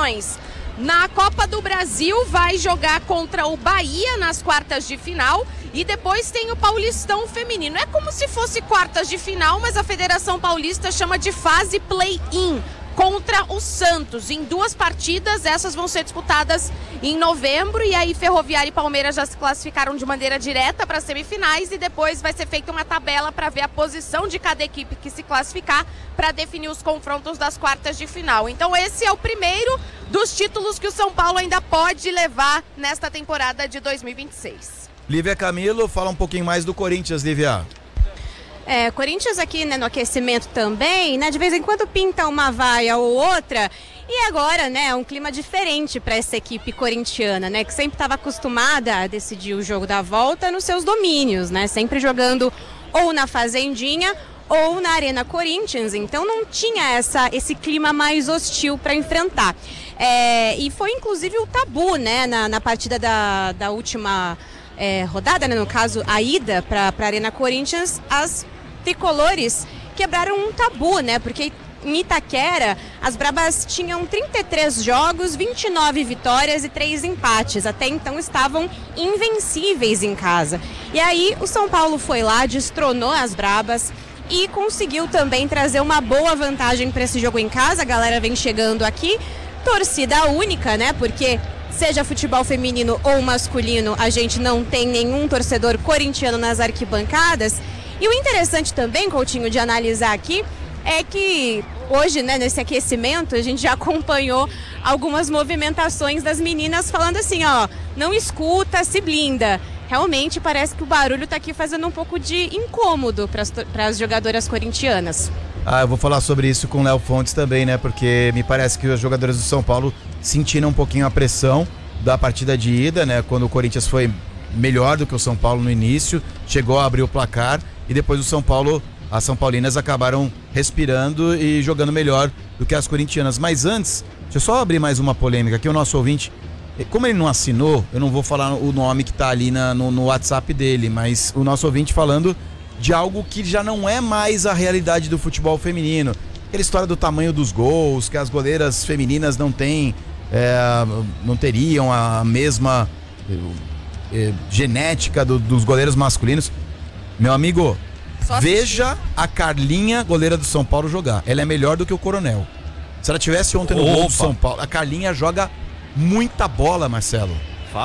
competições. Na Copa do Brasil vai jogar contra o Bahia nas quartas de final e depois tem o Paulistão Feminino. É como se fosse quartas de final, mas a Federação Paulista chama de fase play-in contra o Santos. Em 2 partidas, essas vão ser disputadas em novembro e aí Ferroviária e Palmeiras já se classificaram de maneira direta para as semifinais e depois vai ser feita uma tabela para ver a posição de cada equipe que se classificar para definir os confrontos das quartas de final. Então esse é o primeiro dos títulos que o São Paulo ainda pode levar nesta temporada de 2026. Lívia Camilo, fala um pouquinho mais do Corinthians, Lívia. Corinthians aqui, né, no aquecimento também, né, de vez em quando pinta uma vaia ou outra, e agora, né, é um clima diferente para essa equipe corintiana, né, que sempre estava acostumada a decidir o jogo da volta nos seus domínios, né, sempre jogando ou na Fazendinha ou na Arena Corinthians, então não tinha esse clima mais hostil para enfrentar. E foi inclusive o tabu, né, na partida da última rodada, né, no caso a ida para a Arena Corinthians, as tricolores quebraram um tabu, né, porque em Itaquera as Brabas tinham 33 jogos, 29 vitórias e 3 empates, até então estavam invencíveis em casa. E aí o São Paulo foi lá, destronou as Brabas e conseguiu também trazer uma boa vantagem para esse jogo em casa. A galera vem chegando aqui, torcida única, né, porque seja futebol feminino ou masculino, a gente não tem nenhum torcedor corintiano nas arquibancadas. E o interessante também, Coutinho, de analisar aqui, é que hoje, né, nesse aquecimento, a gente já acompanhou algumas movimentações das meninas falando assim, ó, não escuta, se blinda. Realmente parece que o barulho tá aqui fazendo um pouco de incômodo para as jogadoras corintianas. Eu vou falar sobre isso com o Léo Fontes também, né, porque me parece que os jogadores do São Paulo sentiram um pouquinho a pressão da partida de ida, né, quando o Corinthians foi melhor do que o São Paulo no início, chegou a abrir o placar e depois o São Paulo, as São Paulinas acabaram respirando e jogando melhor do que as corintianas. Mas antes, deixa eu só abrir mais uma polêmica aqui, o nosso ouvinte, como ele não assinou, eu não vou falar o nome que tá ali no WhatsApp dele, mas o nosso ouvinte falando de algo que já não é mais a realidade do futebol feminino. Aquela história do tamanho dos gols, que as goleiras femininas não têm, não teriam a mesma genética dos goleiros masculinos. Meu amigo, veja a Carlinha, goleira do São Paulo, jogar. Ela é melhor do que o Coronel. Se ela tivesse ontem no gol do São Paulo, a Carlinha joga muita bola, Marcelo.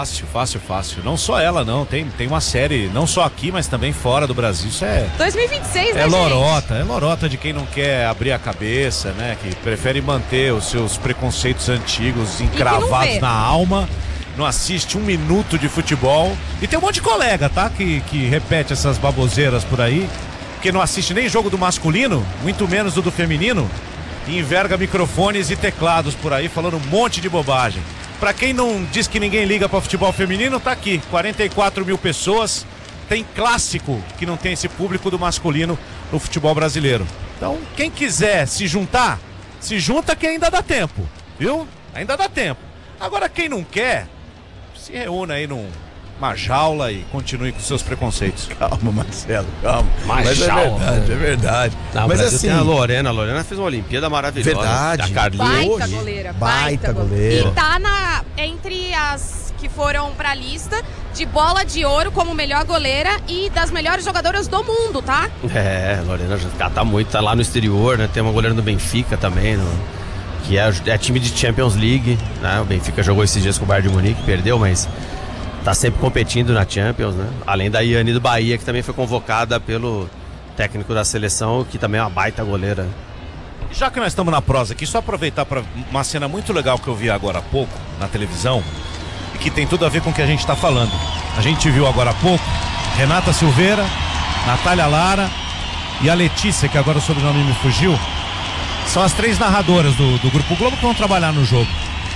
Fácil. Não só ela, não. Tem uma série, não só aqui, mas também fora do Brasil. Isso é 2026, né, lorota. É lorota de quem não quer abrir a cabeça, né? Que prefere manter os seus preconceitos antigos encravados na alma. Não assiste 1 minuto de futebol. E tem um monte de colega, tá? Que repete essas baboseiras por aí. Que não assiste nem jogo do masculino, muito menos do feminino. E enverga microfones e teclados por aí, falando um monte de bobagem. Pra quem não diz que ninguém liga pra futebol feminino, tá aqui. 44 mil pessoas. Tem clássico que não tem esse público do masculino no futebol brasileiro. Então, quem quiser se juntar, se junta que ainda dá tempo. Viu? Ainda dá tempo. Agora, quem não quer, se reúna aí numa jaula e continue com seus preconceitos. Calma, Marcelo, calma. Mas é verdade. Não, mas assim, tem a Lorena fez uma Olimpíada maravilhosa. Verdade. A Carlinhos. Baita goleira. goleira. E tá entre as que foram pra lista de bola de ouro como melhor goleira e das melhores jogadoras do mundo, tá? A Lorena já tá muito, tá lá no exterior, né? Tem uma goleira do Benfica também, que é time de Champions League, né? O Benfica jogou esses dias com o Bayern de Munique, perdeu, mas tá sempre competindo na Champions, né? Além da Iane do Bahia, que também foi convocada pelo técnico da seleção, que também é uma baita goleira. Já que nós estamos na prosa aqui, só aproveitar para uma cena muito legal que eu vi agora há pouco na televisão e que tem tudo a ver com o que a gente está falando. A gente viu agora há pouco Renata Silveira, Natália Lara e a Letícia, que agora o sobrenome me fugiu. São as 3 narradoras do Grupo Globo que vão trabalhar no jogo.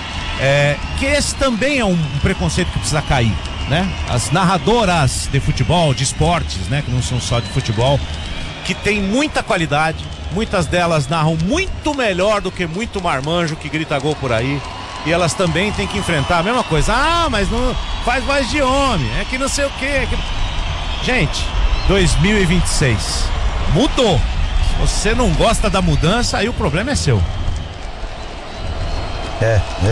Que esse também é um preconceito que precisa cair, né? As narradoras de futebol, de esportes, né? Que não são só de futebol, que tem muita qualidade. Muitas delas narram muito melhor do que muito marmanjo que grita gol por aí. E elas também têm que enfrentar a mesma coisa. Mas não faz voz de homem, é que não sei o quê. Gente, 2026 mudou. Se você não gosta da mudança, aí o problema é seu.